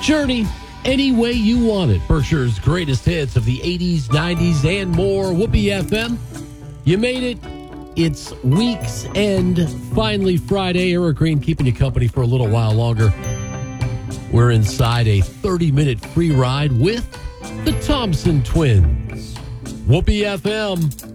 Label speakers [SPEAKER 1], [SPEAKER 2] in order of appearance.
[SPEAKER 1] Journey any way you want it. Berkshire's greatest hits of the 80s, 90s, and more. Whoopee FM. You made it. It's week's end. Finally Friday. Eric Green keeping you company for a little while longer. We're inside a 30-minute free ride with the Thompson Twins. Whoopee FM.